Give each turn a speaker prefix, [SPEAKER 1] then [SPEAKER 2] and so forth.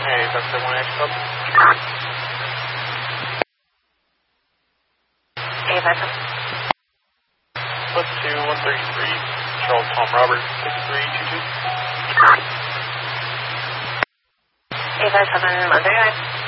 [SPEAKER 1] Hey, that's the 1H Club.
[SPEAKER 2] A57.
[SPEAKER 1] Plus 2, 133, Charles Tom Robert, 6322.
[SPEAKER 2] A57, Monday,